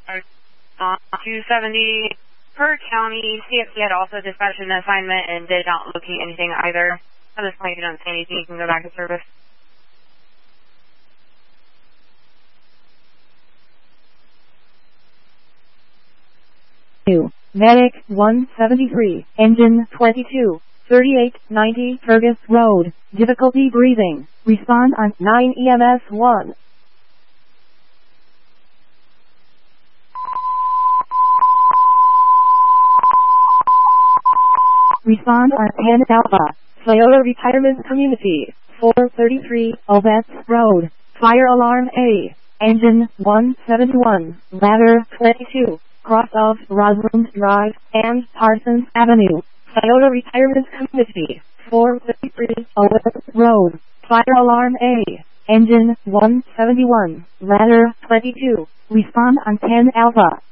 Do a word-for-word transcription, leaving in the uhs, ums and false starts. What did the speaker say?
Uh, two seventy per county. C F C had also dispatched an assignment and did not locate anything either. At this point, if you don't see anything, you can go back to service. Medic one seventy-three, engine twenty-two, thirty-eight ninety Fergus Road, difficulty breathing. Respond on nine E M S one. Respond on ten Alpha, Toyota Retirement Community, four thirty-three Ovets Road, fire alarm A, engine one seventy-one, ladder twenty-two. Cross of Rosalind Drive and Parsons Avenue, Toyota Retirement Community, four fifty-three Owens Road, fire alarm A, engine one seventy-one, ladder twenty-two, respond on ten Alpha.